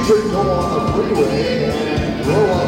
should go on the freeway and grow up.